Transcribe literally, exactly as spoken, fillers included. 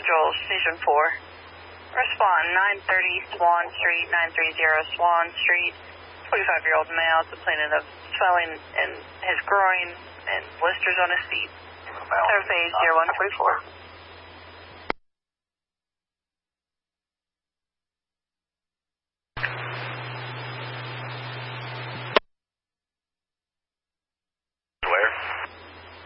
Central, Station four. Respond, nine thirty Swan Street, nine thirty Swan Street. twenty-five-year-old male complaining of swelling in his groin and blisters on his feet. Surface zero one four four.